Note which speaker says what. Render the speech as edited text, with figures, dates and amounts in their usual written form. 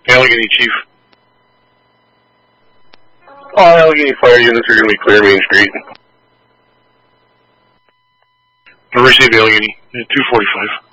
Speaker 1: Allegheny, Chief.
Speaker 2: All Allegheny fire units are going to be clear Main Street.
Speaker 1: I received Allegheny, 245.